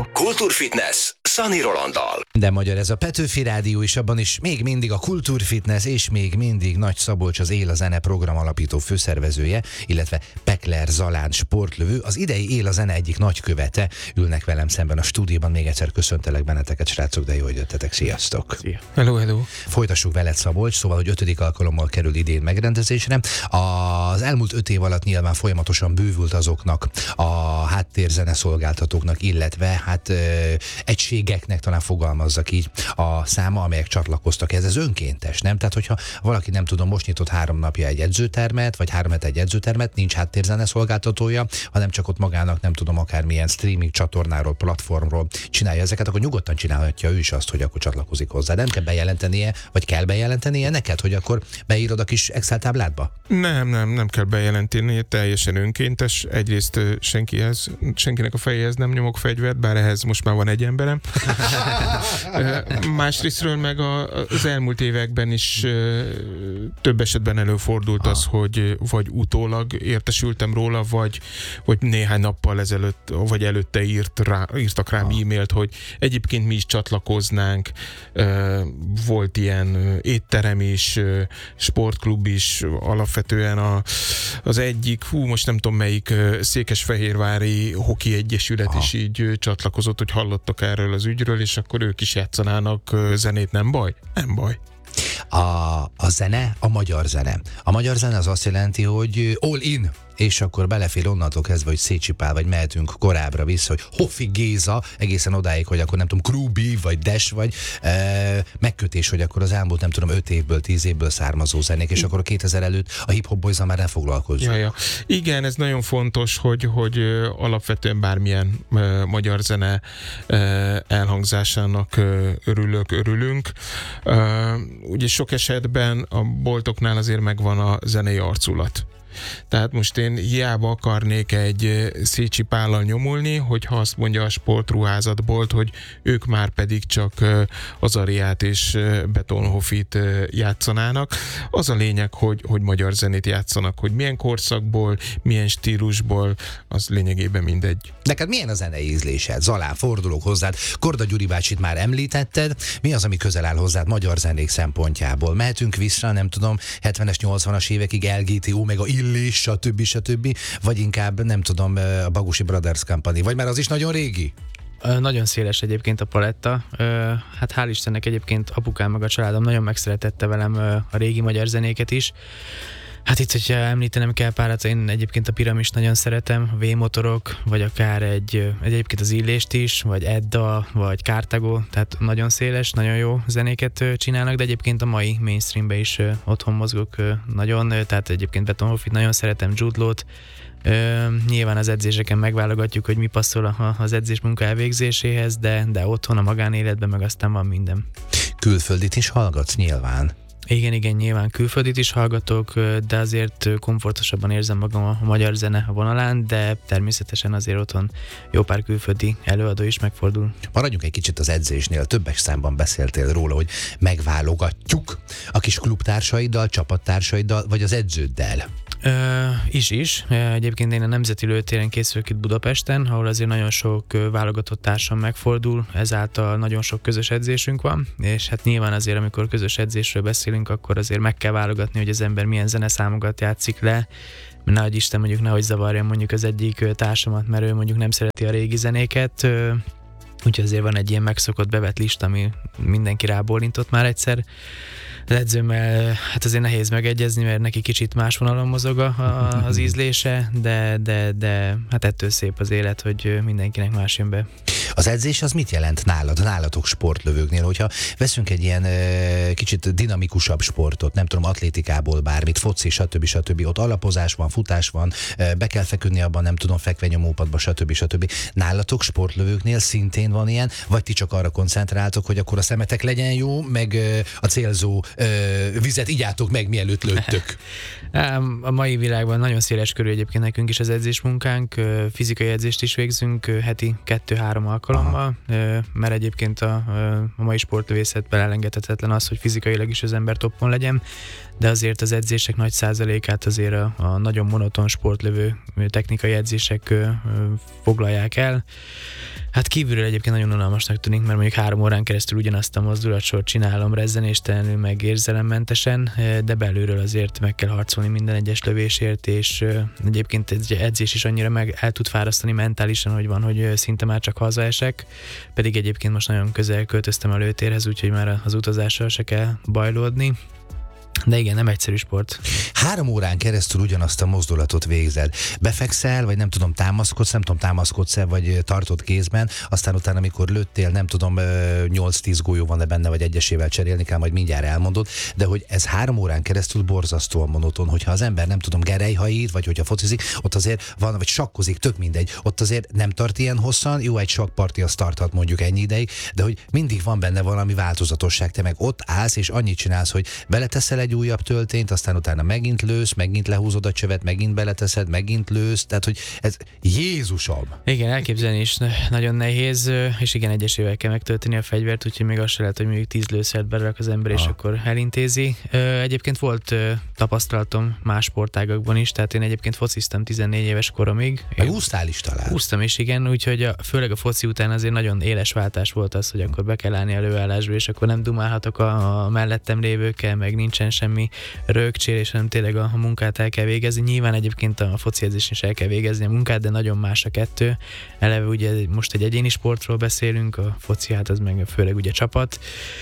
Rádió. Kultúrfitness Szani Rolanddal. De magyar ez a Petőfi Rádió, és abban is még mindig a Kultúrfitness, és még mindig Nagy Szabolcs, az Él a Zene program alapító főszervezője, illetve Pekler Zalán sportlövő, az idei Él a Zene egyik nagykövete ülnek velem szemben a stúdióban. Még egyszer köszöntelek benneteket, srácok, de jó, hogy jöttetek. Sziasztok! Szia. Hello, hello! Folytassuk veled, Szabolcs, szóval, hogy 5. alkalommal kerül idén megrendezésre. Az elmúlt 5 év alatt nyilván folyamatosan bővült azoknak a háttérzene szolgáltatóknak, illetve egységeknek, talán fogalmazzak így, a száma, amelyek csatlakoztak. Ez önkéntes, nem? Tehát, hogyha valaki, nem tudom, most nyitott 3 napja egy edzőtermet, vagy 3 hete egy edzőtermet, nincs háttérzene szolgáltatója, hanem csak ott magának, nem tudom, akármilyen streaming csatornáról, platformról csinálja ezeket, akkor nyugodtan csinálhatja ő is azt, hogy akkor csatlakozik hozzá. Nem kell bejelentenie, vagy kell bejelentenie neked, hogy akkor beírod a kis Excel tábládba? Nem kell bejelenteni, teljesen önkéntes. Egyrészt senkinek a fejéhez nem nyomok fegyvert, bár ehhez most már van egy emberem. Másrésztről meg az elmúlt években is több esetben előfordult az, hogy vagy utólag értesültem róla, vagy néhány nappal ezelőtt, vagy előtte írtak rám e-mailt, hogy egyébként mi is csatlakoznánk. Volt ilyen étterem is, sportklub is, alapvetően az egyik, most nem tudom melyik székesfehérvári hoki egyesület is így csatlakozott, hogy hallottak erről az ügyről, és akkor ők is játszanának zenét, nem baj? Nem baj. A zene, a magyar zene. A magyar zene az azt jelenti, hogy all in, és akkor belefér onnantól kezdve, hogy Szécsi-Pál, vagy mehetünk korábbra vissza, hogy Hoffi Géza, egészen odáig, hogy akkor nem tudom, Krúbi, vagy Des, vagy megkötés, hogy akkor az elmúlt, nem tudom, 5 évből, 10 évből származó zenék, és akkor a 2000 előtt a hip-hop boys-zal már nem foglalkozunk. Ja. Igen, ez nagyon fontos, hogy alapvetően bármilyen magyar zene elhangzásának örülünk. Ugye sok esetben a boltoknál azért megvan a zenei arculat. Tehát most én hiába akarnék egy Szécsi Pállal nyomulni, hogyha azt mondja a sportruházatbolt, hogy ők már pedig csak az Ariát és Betonhofit játszanának. Az a lényeg, hogy magyar zenét játszanak, hogy milyen korszakból, milyen stílusból, az lényegében mindegy. Neked milyen a zenei ízlésed? Zalán, fordulok hozzád. Korda Gyuri bácsit már említetted. Mi az, ami közel áll hozzád magyar zenék szempontjából? Mehetünk vissza, nem tudom, 70-es, 80-as évekig, LGT, Omega, Illés, stb. Vagy inkább, nem tudom, a Bagusi Brothers Company, vagy már az is nagyon régi? Nagyon széles egyébként a paletta. Hát hál' Istennek egyébként apukám meg a családom nagyon megszeretette velem a régi magyar zenéket is. Hát itt, hogyha említenem kell párat, én egyébként a Piramis nagyon szeretem, a V-motorok, vagy akár egyébként az Illést is, vagy Edda, vagy Cartago, tehát nagyon széles, nagyon jó zenéket csinálnak, de egyébként a mai mainstreambe is otthon mozgok nagyon, tehát egyébként Betonhofit nagyon szeretem, Jude Law-t. Nyilván az edzéseken megválogatjuk, hogy mi passzol az edzés munka elvégzéséhez, de otthon a magánéletben meg aztán van minden. Külföldit is hallgatsz nyilván? Igen, nyilván külföldit is hallgatok, de azért komfortosabban érzem magam a magyar zene vonalán, de természetesen azért otthon jó pár külföldi előadó is megfordul. Maradjunk egy kicsit az edzésnél, többes számban beszéltél róla, hogy megválogatjuk a kis klubtársaiddal, csapattársaidal, vagy az edződdel. Is. Egyébként én a Nemzeti Lőtéren készülök itt Budapesten, ahol azért nagyon sok válogatott társam megfordul, ezáltal nagyon sok közös edzésünk van, és hát nyilván azért, amikor közös edzésről beszélünk, akkor azért meg kell válogatni, hogy az ember milyen zeneszámokat játszik le, nehogy Isten mondjuk nehogy zavarja mondjuk az egyik társamat, mert ő mondjuk nem szereti a régi zenéket, úgyhogy azért van egy ilyen megszokott bevett lista, ami mindenki rábólintott már egyszer. Az edzőmmel hát azért nehéz megegyezni, mert neki kicsit más vonalon mozog az ízlése, de hát ettől szép az élet, hogy mindenkinek más jön be. Az edzés az mit jelent nálatok sportlövőknél, hogyha veszünk egy ilyen kicsit dinamikusabb sportot, nem tudom, atlétikából bármit, foci, stb. Ott alapozás van, futás van, be kell feküdni abban, nem tudom, fekvenyomópadba, stb. Nálatok sportlövőknél szintén van ilyen, vagy ti csak arra koncentráltok, hogy akkor a szemetek legyen jó, meg a célzó vizet igyátok meg, mielőtt lőttök? A mai világban nagyon széles körű egyébként nekünk is az edzésmunkánk, fizikai edzést is végzünk heti 2-3 alkalommal, mert egyébként a mai sportlövészetben elengedhetetlen az, hogy fizikailag is az ember toppon legyen, de azért az edzések nagy százalékát azért a nagyon monoton sportlövő technikai edzések foglalják el. Hát kívülről egyébként nagyon unalmasnak tűnik, mert mondjuk 3 órán keresztül ugyanazt a mozdulatsort csinálom rezzenéstelenül, meg érzelemmentesen, de belülről azért meg kell harcolni minden egyes lövésért, és egyébként egy edzés is annyira meg el tud fárasztani mentálisan, hogy van, hogy szinte már csak hazaesek, pedig egyébként most nagyon közel költöztem a lőtérhez, úgyhogy már az utazással se kell bajlódni. De igen, nem egyszerű sport. 3 órán keresztül ugyanazt a mozdulatot végzed. Befekszel, vagy nem tudom, támaszkodsz-e, vagy tartod kézben, aztán utána, amikor lőttél, nem tudom, 8-10 golyó van-e benne, vagy egyesével cserélni kell, majd mindjárt elmondod, de hogy ez 3 órán keresztül borzasztóan monoton, hogyha az ember nem tudom, gerelyhajít, vagy hogyha focizik, ott azért van, vagy sakkozik, tök mindegy, ott azért nem tart ilyen hosszan, jó, egy sakkparti az tarthat mondjuk ennyi ideig, de hogy mindig van benne valami változatosság, te meg ott állsz, és annyit csinálsz, hogy beleteszel egy újabb töltényt, aztán utána megint lősz, megint lehúzod a csövet, megint beleteszed, megint lősz, tehát hogy ez Jézusom! Igen, elképzelni is nagyon nehéz, és igen, egyesével kell megtölteni a fegyvert, úgyhogy még az se lehet, hogy mondjuk 10 lőszert berak az ember, és akkor elintézi. Egyébként volt tapasztalatom más sportágakban is, tehát én egyébként fociztam 14 éves koromig. Megúsztál is talán? Úsztam is, igen, úgyhogy főleg a foci után azért nagyon éles váltás volt az, hogy akkor be kell állni előállásba, és akkor nem dumálhatok a mellettem lévőkkel, meg nincsen semmi rögcsérés, hanem tényleg a munkát el kell végezni. Nyilván egyébként a foci edzés is el kell végezni a munkát, de nagyon más a kettő. Eleve ugye most egy egyéni sportról beszélünk, a foci hát az meg főleg ugye csapat.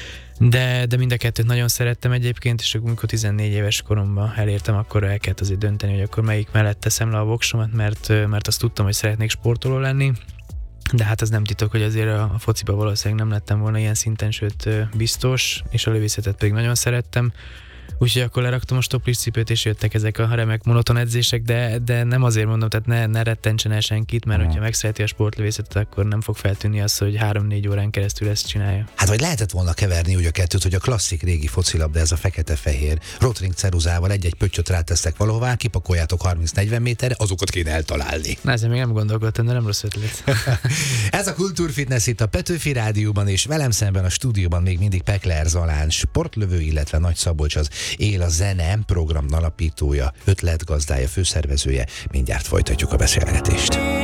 De mind a kettőt nagyon szerettem egyébként, és amikor 14 éves koromban elértem, akkor el kellett azért dönteni, hogy akkor melyik mellett teszem le a voksomat, mert azt tudtam, hogy szeretnék sportoló lenni. De hát az nem titok, hogy azért a fociba valószínűleg nem lettem volna ilyen szinten, sőt biztos, és a lövészetet pedig nagyon szerettem. Úgyhogy akkor leraktam a stoplis cipőt, és jöttek ezek a remek monoton edzések, de nem azért mondom, tehát ne rettentsen el senkit, mert hogyha megszereti a sportlövészetet, akkor nem fog feltűnni az, hogy 3-4 órán keresztül ezt csinálja. Hát vagy lehetett volna keverni úgy a kettőt, hogy a klasszik régi focilabda, ez a fekete-fehér rotring ceruzával egy-egy pöttyöt rátesztek valahová, kipakoljátok 30-40 méterre, azokat kéne eltalálni. Na, ezzel még nem gondolkodtam, de nem rossz ötlet. Ez a Kultúrfitness itt a Petőfi Rádióban, és velem szemben a stúdióban még mindig Pekler Zalán, sportlövő, illetve Nagy Szabolcs, az Él a Zene program alapítója, ötletgazdája, főszervezője. Mindjárt folytatjuk a beszélgetést.